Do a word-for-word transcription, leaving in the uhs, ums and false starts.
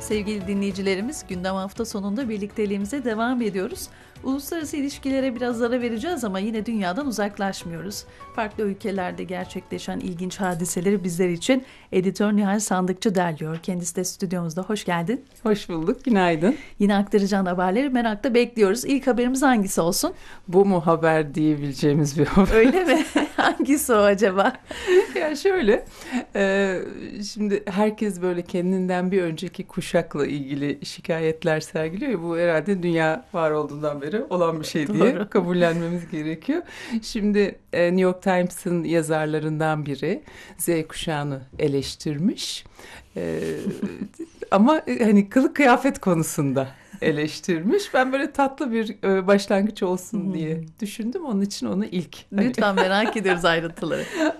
Sevgili dinleyicilerimiz, gündem hafta sonunda birlikteliğimize devam ediyoruz. Uluslararası ilişkilere biraz ara vereceğiz ama yine dünyadan uzaklaşmıyoruz. Farklı ülkelerde gerçekleşen ilginç hadiseleri bizler için editör Nihal Sandıkçı derliyor. Kendisi de stüdyomuzda. Hoş geldin. Hoş bulduk. Günaydın. Yine aktaracağın haberleri merakla bekliyoruz. İlk haberimiz hangisi olsun? Bu mu haber diyebileceğimiz bir haber? Öyle mi? Hangisi o acaba? Ya şöyle, e, şimdi herkes böyle kendinden bir önceki kuşakla ilgili şikayetler sergiliyor ya, bu herhalde dünya var olduğundan beri olan bir şey diye Doğru. kabullenmemiz gerekiyor. Şimdi e, New York Times'ın yazarlarından biri Z kuşağını eleştirmiş. E, ama e, hani kılık kıyafet konusunda eleştirmiş. Ben böyle tatlı bir e, başlangıç olsun diye düşündüm. Onun için onu ilk... Lütfen, merak ediyoruz ayrıntıları.